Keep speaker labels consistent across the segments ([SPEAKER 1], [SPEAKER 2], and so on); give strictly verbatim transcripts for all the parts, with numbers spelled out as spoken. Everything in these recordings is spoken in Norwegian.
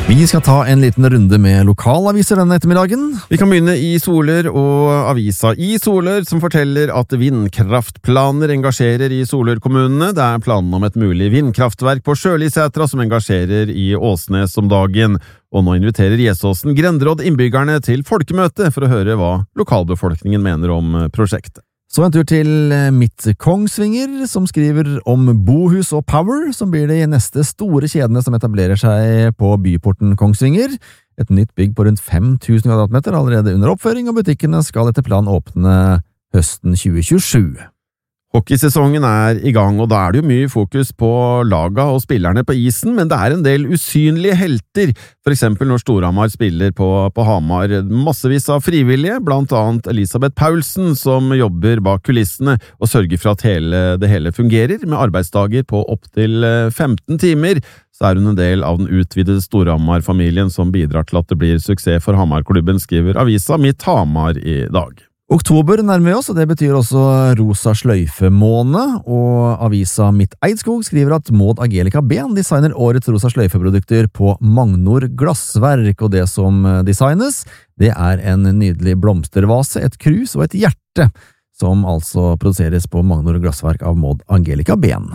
[SPEAKER 1] Vi skal ta en liten runde med lokalaviser denne ettermiddagen.
[SPEAKER 2] Vi kan begynne i Soler og avisa i Soler, som forteller at vindkraftplaner engasjerer i Soler-kommunene. Det er planen om et mulig vindkraftverk på Sjølisetra som engasjerer i Åsnes om dagen. Og nå inviterer Gjesåsen Grenderåd innbyggerne til folkemøte for å høre hva lokalbefolkningen mener om prosjektet.
[SPEAKER 1] Så en tur til Midt Kongsvinger, som skriver om Bohus og Power, som blir de neste store kjedene som etablerer seg på byporten Kongsvinger. Et nytt bygg på rundt fem tusen kvadratmeter allerede under oppføring, og butikkene skal etter plan åpne høsten tjue tjuesju.
[SPEAKER 2] Hockeysesongen er i gang, og da er det jo mye fokus på laga og spillerne på isen, men det er en del usynlige helter, for eksempel når Storhamar spiller på, på Hamar. Massevis av frivillige, blant annet Elisabeth Paulsen, som jobber bak kulissene og sørger for at hele, det hele fungerer, med arbeidsdager på opptil femten timer. Så er hun en del av den utvidede Storhamar-familien som bidrar til at det blir suksess for Hamar-klubben, skriver avisa Mitt Hamar i dag.
[SPEAKER 1] Oktober nærmer oss, og det betyr også rosa sløyfe-måned, og avisa Mitt Eidskog skriver at Maud Angelica Ben designer årets rosa sløyfeprodukter på Magnor Glassverk, og det som designes, det er en nydelig blomstervase, et krus og et hjerte, som altså produseres på Magnor Glassverk av Maud Angelica Ben.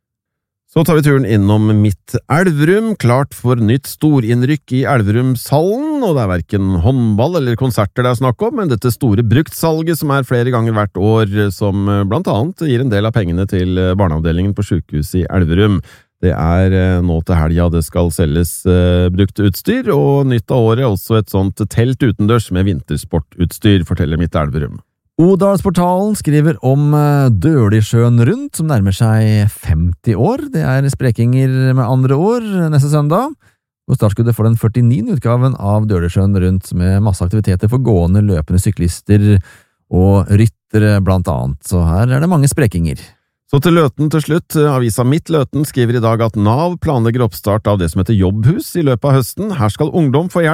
[SPEAKER 2] Så tar vi turen innom Midt Elverum, klart for nytt storinnrykk i Elverumshallen, og det er hverken håndball eller konserter det er snakk om, men dette store bruktsalget som er flere ganger hvert år, som blant annet gir en del av pengene til barneavdelingen på sykehuset i Elverum. Det er nå til helga det skal selges brukt utstyr, og nytt av året også et sånt telt utendørs med vintersportutstyr, forteller Midt Elverum.
[SPEAKER 1] Odalsportalen skriver om Dølisjøen rundt, som nærmer seg femti år. Det er sprekinger med andre ord neste søndag, og startskuddet for den førtiniende utgaven av Dølisjøen rundt, med masse aktiviteter for gående, løpende syklister og ryttere blant annet. Så her er det mange sprekinger.
[SPEAKER 2] Så til Løten til slutt. Avisa Mitt Løten skriver i dag at Nav planlegger oppstart av det som heter Jobbhus i løpet av høsten. Her skal ungdom få hjelp